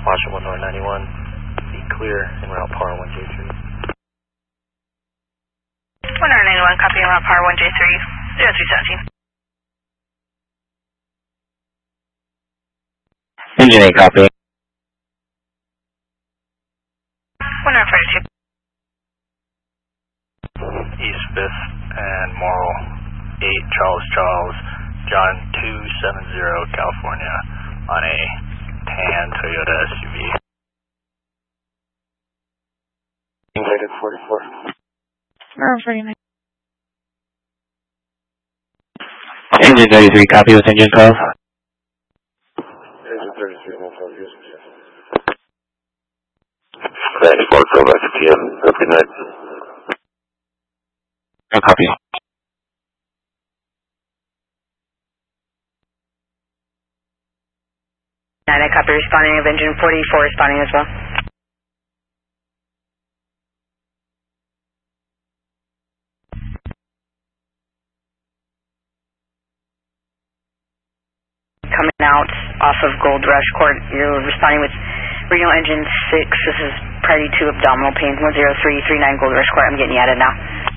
Washington 191, be clear en route par 1J3. 191, copy en route par 1J3, 0317. Engine 8, copy. 142. East 5th and Morrill 8 Charles, John 270 California on a tan Toyota SUV. Rated 44. 49. Engine 33, copy with engine call. Engine 33, no problem. Thanks, Mark. Go back to PM. Have a good night. No copy. 9, I copy responding of engine 44 responding as well. Coming out off of Gold Rush Court, you're responding with regional engine 6. This is priority 2 abdominal pain, 10339 Gold Rush Court. I'm getting you out of now.